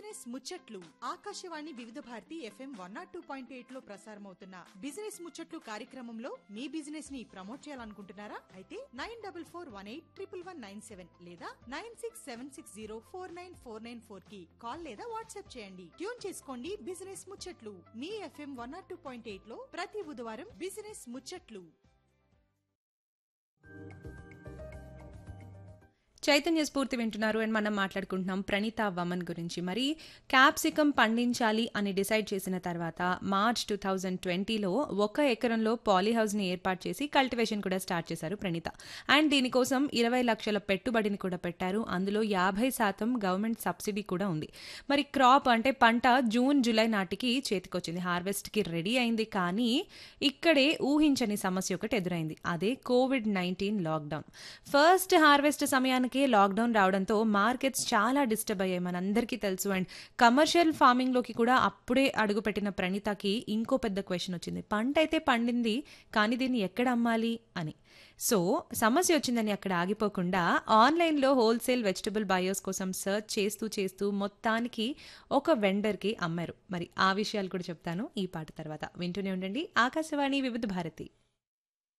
Business ముచ్చట్లు ఆకాశవాణి వివిధ Bharati FM 102.8 లో ప్రసారమవుతున్న బిజినెస్ ముచ్చట్లు కార్యక్రమంలో మీ బిజినెస్ ని ప్రమోట్ చేయాలనుకుంటున్నారా? అయితే 9418111197 లేదా 9676049494 కి కాల్ లేదా వాట్సాప్ చేయండి. ట్యూన్ చేసుకోండి బిజినెస్ ముచ్చట్లు మీ FM 102.8 లో ప్రతి బుధవారం బిజినెస్ ముచ్చట్లు. చైతన్య స్ఫూర్తి వింటున్నారు అండ్ మనం మాట్లాడుకుంటున్నాం ప్రణీత వమన్ గురించి. మరి క్యాప్సికమ్ పండించాలి అని డిసైడ్ చేసిన తర్వాత మార్చ్ 2020లో 1 ఎకరంలో పాలీహౌస్ని ఏర్పాటు చేసి కల్టివేషన్ కూడా స్టార్ట్ చేశారు ప్రణీత. అండ్ దీనికోసం 20 లక్షల పెట్టుబడిని కూడా పెట్టారు. అందులో 50% గవర్నమెంట్ సబ్సిడీ కూడా ఉంది. మరి క్రాప్ అంటే పంట జూన్ జూలై నాటికి చేతికొచ్చింది, హార్వెస్ట్కి రెడీ అయింది. కానీ ఇక్కడే ఊహించని సమస్య ఒకటి ఎదురైంది, అదే కోవిడ్-19 లాక్డౌన్. ఫస్ట్ హార్వెస్ట్ సమయానికి లాక్డౌన్ రావడంతో మార్కెట్స్ చాలా డిస్టర్బ్ అయ్యాయి, మనందరికీ తెలుసు. అండ్ కమర్షియల్ ఫార్మింగ్ లోకి కూడా అప్పుడే అడుగుపెట్టిన ప్రణీతకి ఇంకో పెద్ద క్వశ్చన్ వచ్చింది. పంట అయితే పండింది, కానీ దీన్ని ఎక్కడ అమ్మాలి అని. సో సమస్య వచ్చిందని అక్కడ ఆగిపోకుండా ఆన్లైన్లో హోల్సేల్ వెజిటబుల్ బయర్స్ కోసం సర్చ్ చేస్తూ మొత్తానికి ఒక వెండర్కి అమ్మారు. మరి ఆ విషయాలు కూడా చెప్తాను ఈ పాట తర్వాత. వింటూనే ఉండండి ఆకాశవాణి వివిధ భారతి.